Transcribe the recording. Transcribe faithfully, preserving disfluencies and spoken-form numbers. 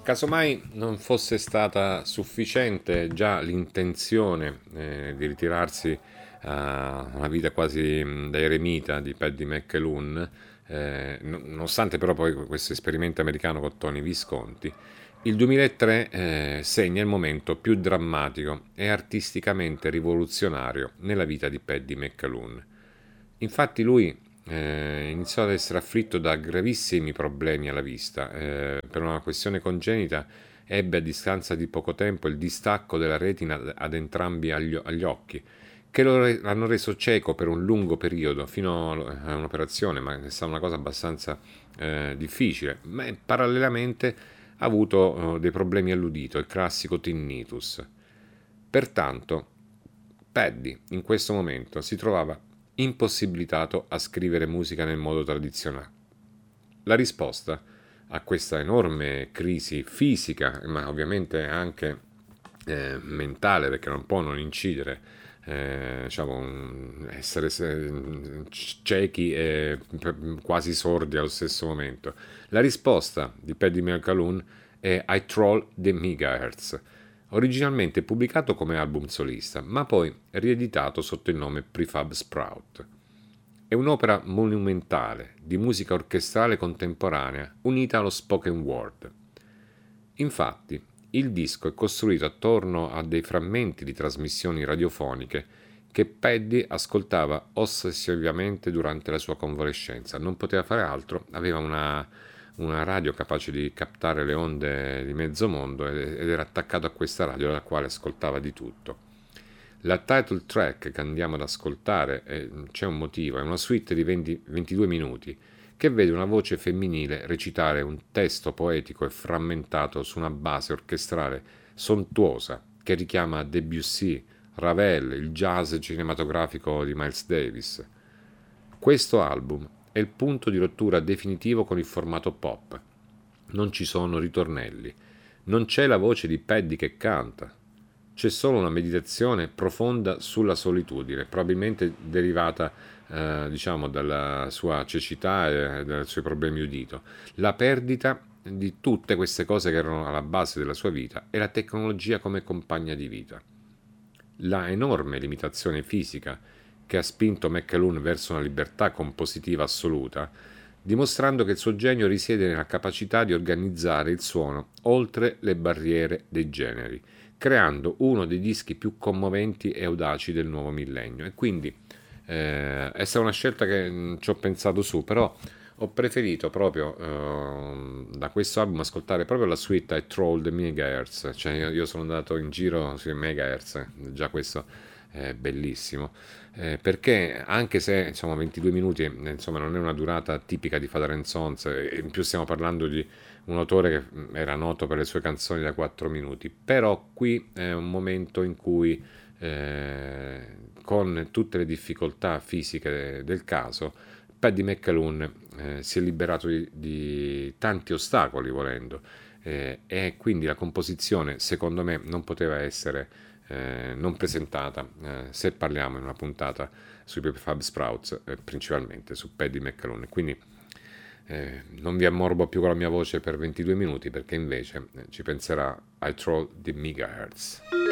Casomai non fosse stata sufficiente già l'intenzione eh, di ritirarsi a una vita quasi mh, da eremita di Paddy McAloon, eh, no- nonostante però poi questo esperimento americano con Tony Visconti, il duemilatré eh, segna il momento più drammatico e artisticamente rivoluzionario nella vita di Paddy McAloon. Infatti lui eh, iniziò ad essere afflitto da gravissimi problemi alla vista. Eh, per una questione congenita ebbe a distanza di poco tempo il distacco della retina ad entrambi agli, agli occhi, che lo re- l'hanno reso cieco per un lungo periodo, fino a un'operazione, ma è stata una cosa abbastanza eh, difficile. Ma parallelamente ha avuto eh, dei problemi all'udito, il classico tinnitus. Pertanto, Paddy in questo momento si trovava impossibilitato a scrivere musica nel modo tradizionale. La risposta a questa enorme crisi fisica, ma ovviamente anche eh, mentale, perché non può non incidere, eh, diciamo, essere se- ciechi e quasi sordi allo stesso momento. La risposta di Paddy McAloon è I Troll the Megahertz, originalmente pubblicato come album solista, ma poi rieditato sotto il nome Prefab Sprout. È un'opera monumentale di musica orchestrale contemporanea unita allo spoken word. Infatti, il disco è costruito attorno a dei frammenti di trasmissioni radiofoniche che Paddy ascoltava ossessivamente durante la sua convalescenza. Non poteva fare altro, aveva una, una radio capace di captare le onde di mezzo mondo ed era attaccato a questa radio dalla quale ascoltava di tutto. La title track che andiamo ad ascoltare, eh, c'è un motivo, è una suite di venti ventidue minuti che vede una voce femminile recitare un testo poetico e frammentato su una base orchestrale sontuosa che richiama Debussy, Ravel, il jazz cinematografico di Miles Davis. Questo album è il punto di rottura definitivo con il formato pop. Non ci sono ritornelli, non c'è la voce di Paddy che canta, c'è solo una meditazione profonda sulla solitudine, probabilmente derivata eh, diciamo dalla sua cecità e dai suoi problemi udito, la perdita di tutte queste cose che erano alla base della sua vita e la tecnologia come compagna di vita. La enorme limitazione fisica che ha spinto McAloon verso una libertà compositiva assoluta, dimostrando che il suo genio risiede nella capacità di organizzare il suono oltre le barriere dei generi, creando uno dei dischi più commoventi e audaci del nuovo millennio. E quindi eh, è stata una scelta che mh, ci ho pensato su, però ho preferito proprio eh, da questo album ascoltare proprio la suite I Troll the Megahertz, cioè io, io sono andato in giro sui megahertz, eh, già questo è bellissimo, eh, perché anche se insomma ventidue minuti eh, insomma non è una durata tipica di Father and Sons, e in più stiamo parlando di un autore che mm, era noto per le sue canzoni da quattro minuti, però qui è un momento in cui eh, con tutte le difficoltà fisiche del caso Paddy McAloon eh, si è liberato di, di tanti ostacoli volendo, eh, e quindi la composizione secondo me non poteva essere eh, non presentata eh, se parliamo in una puntata sui Fab Sprouts, eh, principalmente su Paddy McAloon. Quindi eh, non vi ammorbo più con la mia voce per ventidue minuti, perché invece eh, ci penserà I Troll the Megahertz.